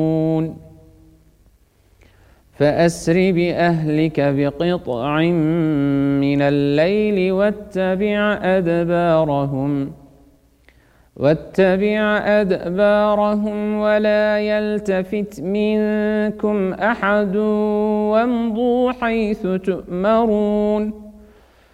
فأسر بأهلك بقطع من الليل واتبع أدبارهم ولا يلتفت منكم أحد وامضوا حيث تؤمرون